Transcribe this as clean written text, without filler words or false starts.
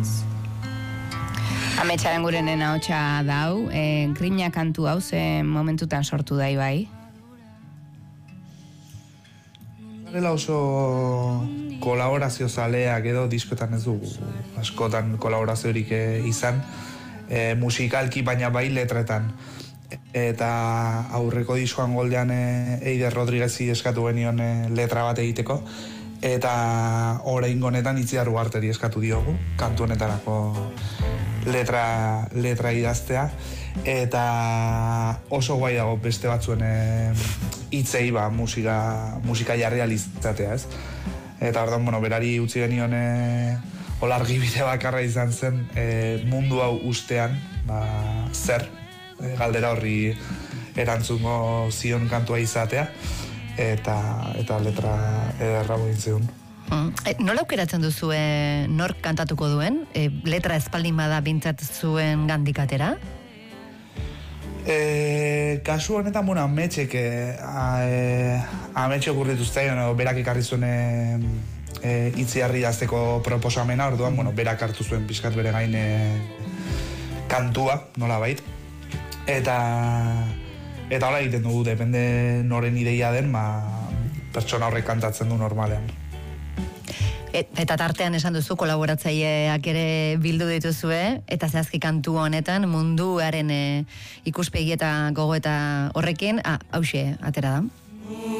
Ametxaren gurenen ahotsa dau, grina kantu hau ze momentutan sortu da bai? Garela oso kolaborazio zaleak edo diskotan ez dugu askotan kolaboraziorik izan, musikalki baina bai letretan. Eta aurreko diskoan goldean Eider Rodriguezi eskatu genion letra bat egiteko, eta oraingo honetan Itziar Ugarteri eskatu diogu, kantu honetarako letra idaztea, eta oso guai dago beste batzuen hitzei musika jarri aliztatea, ez? Eta orduan, berari utzi genion olargi bide bakarra izan zen mundu hau ustean, zer, galdera horri erantzungo zion kantua izatea, eta letra ederra egin Nola aukeratzen duzu nork kantatuko duen? Letra espaldin bada bintzat zuen gandikatera? Kasu honetan, ametxek okurritu zaion, berak ekarri zuen Itziarri idazteko proposamena, orduan, berak hartu zuen pixkat bere gain kantua, nola bait. Eta hola egiten dugu, depende noren ideia den, pertsona horrek kantatzen du normalean. Eta tartean esan duzu kolaboratzaileak ere bildu dituzue, eta zehazki kantu honetan munduaren ikuspegi eta gogo eta horrekin, hauxe atera da.